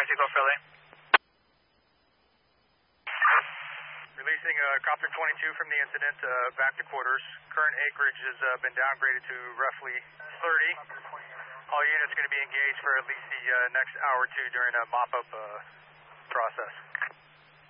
22, go Philly. Releasing Copter 22 from the incident, back to quarters. Current acreage has been downgraded to roughly 30. All units going to be engaged for at least the next hour or two during a mop-up process.